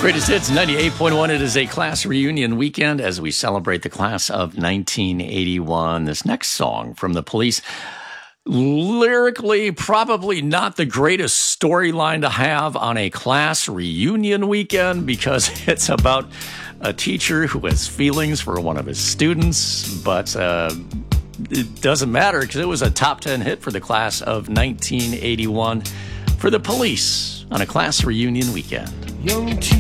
Greatest Hits 98.1. It is a class reunion weekend as we celebrate the class of 1981. This next song from The Police, lyrically, probably not the greatest storyline to have on a class reunion weekend because it's about a teacher who has feelings for one of his students, but it doesn't matter because it was a top 10 hit for the class of 1981 for The Police on a class reunion weekend. Young